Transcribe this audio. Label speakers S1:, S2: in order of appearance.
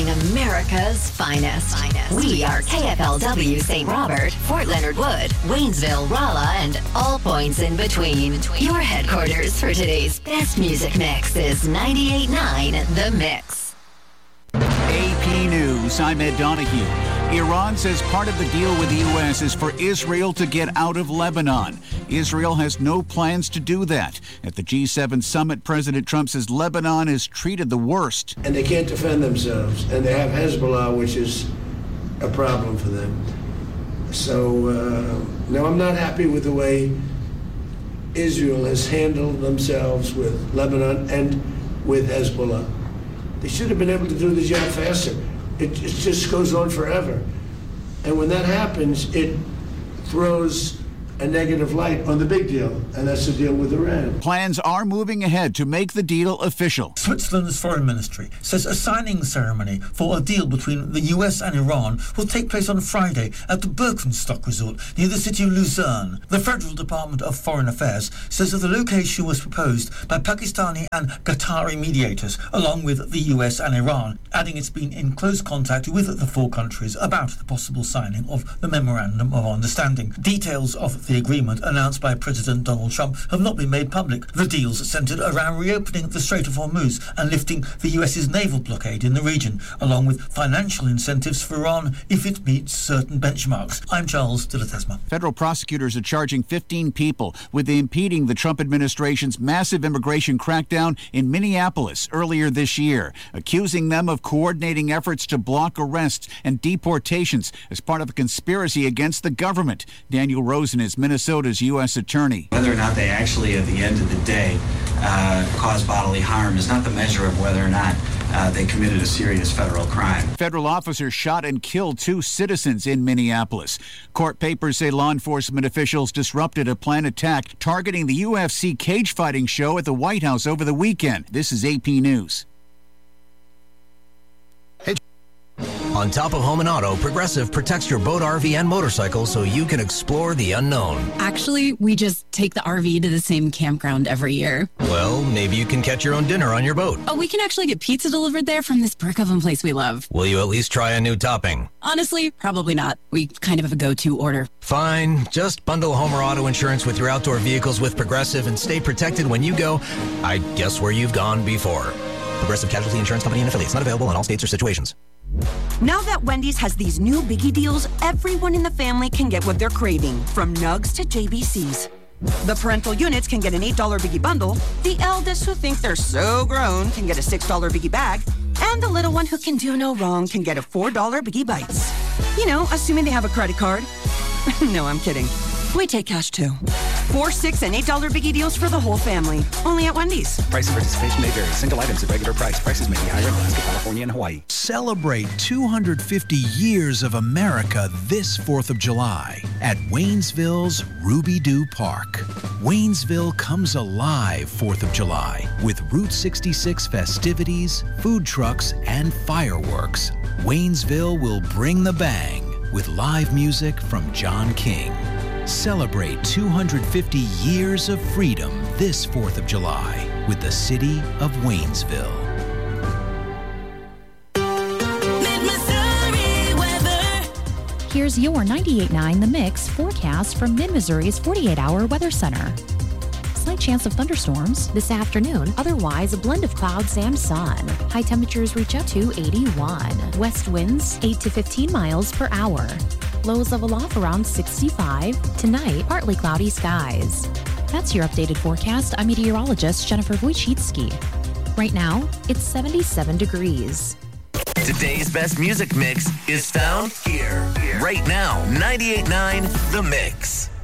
S1: Representing America's finest. We are KFLW St. Robert, Fort Leonard Wood, Waynesville, Rolla, and all points in between. Your headquarters for today's best music mix is 98.9 The Mix.
S2: AP News, I'm Ed Donahue. Iran says part of the deal with the U.S. is for Israel to get out of Lebanon. Israel has no plans to do that. At the G7 summit, President Trump says Lebanon is treated the worst.
S3: And they can't defend themselves. And they have Hezbollah, which is a problem for them. So, no, I'm not happy with the way Israel has handled themselves with Lebanon and with Hezbollah. They should have been able to do the job faster. It just goes on forever. And when that happens, it throws a negative light on the big deal, and that's the deal with Iran.
S2: Plans are moving ahead to make the deal official.
S4: Switzerland's foreign ministry says a signing ceremony for a deal between the US and Iran will take place on Friday at the Birkenstock Resort near the city of Lucerne. The Federal Department of Foreign Affairs says that the location was proposed by Pakistani and Qatari mediators, along with the US and Iran, adding it's been in close contact with the four countries about the possible signing of the Memorandum of Understanding. Details of the agreement announced by President Donald Trump have not been made public. The deals centered around reopening the Strait of Hormuz and lifting the US's naval blockade in the region, along with financial incentives for Iran if it meets certain benchmarks. I'm Charles de la Tesma.
S2: Federal prosecutors are charging 15 people with impeding the Trump administration's massive immigration crackdown in Minneapolis earlier this year, accusing them of coordinating efforts to block arrests and deportations as part of a conspiracy against the government. Daniel Rosen is Minnesota's U.S. attorney.
S5: Whether or not they actually, at the end of the day, cause bodily harm is not the measure of whether or not they committed a serious federal crime.
S2: Federal officers shot and killed 2 citizens in Minneapolis. Court papers say law enforcement officials disrupted a planned attack targeting the UFC cage fighting show at the White House over the weekend. This is AP News.
S6: On top of home and auto, Progressive protects your boat, RV, and motorcycle so you can explore the unknown.
S7: Actually, we just take the RV to the same campground every year.
S6: Well, maybe you can catch your own dinner on your boat.
S7: Oh, we can actually get pizza delivered there from this brick oven place we love.
S6: Will you at least try a new topping?
S7: Honestly, probably not. We kind of have a go-to order.
S6: Fine. Just bundle home or auto insurance with your outdoor vehicles with Progressive and stay protected when you go, I guess, where you've gone before. Progressive Casualty Insurance Company and affiliates. Not available in all states or situations.
S8: Now that Wendy's has these new biggie deals, everyone in the family can get what they're craving, from nugs to JBCs. The parental units can get an $8 biggie bundle, the eldest who think they're so grown can get a $6 biggie bag, and the little one who can do no wrong can get a $4 biggie bites. You know, assuming they have a credit card. No, I'm kidding. We take cash too. 4, 6, and $8 biggie deals for the whole family. Only at Wendy's.
S9: Price and participation may vary. Single items at regular price. Prices may be higher in Alaska, California, and Hawaii.
S10: Celebrate 250 years of America this 4th of July at Waynesville's Ruby Doo Park. Waynesville comes alive 4th of July with Route 66 festivities, food trucks, and fireworks. Waynesville will bring the bang with live music from John King. Celebrate 250 years of freedom this 4th of July with the city of Waynesville.
S11: Here's your 98.9 The Mix forecast from Mid-Missouri's 48-hour weather center. Slight chance of thunderstorms this afternoon, otherwise a blend of clouds and sun. High temperatures reach up to 81. West winds 8 to 15 miles per hour. Lows level off around 65. Tonight, partly cloudy skies. That's your updated forecast. I'm meteorologist Jennifer Wojcicki. Right now, it's 77 degrees.
S12: Today's best music mix is found here. Right now, 98.9 The Mix.